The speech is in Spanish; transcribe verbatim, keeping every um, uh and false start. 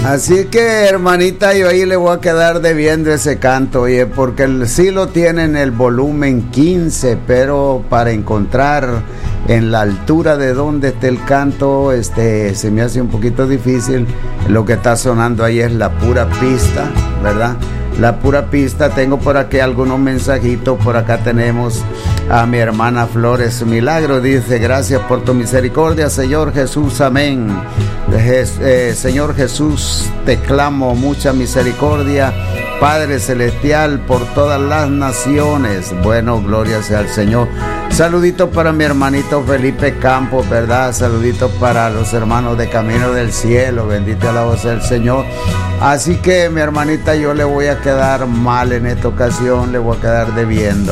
Así que, hermanita, yo ahí le voy a quedar debiendo ese canto, oye, porque el, sí lo tiene en el volumen quince, pero para encontrar en la altura de donde esté el canto, este, se me hace un poquito difícil. Lo que está sonando ahí es la pura pista, ¿verdad? La pura pista. Tengo por aquí algunos mensajitos. Por acá tenemos a mi hermana Flores Milagro. Dice: gracias por tu misericordia, Señor Jesús, amén. Eh, Señor Jesús, te clamo mucha misericordia, Padre Celestial, por todas las naciones. Bueno, gloria sea al Señor. Saluditos para mi hermanito Felipe Campos, ¿verdad? Saluditos para los hermanos de Camino del Cielo. Bendito la voz del Señor. Así que, mi hermanita, yo le voy a quedar mal en esta ocasión, le voy a quedar debiendo.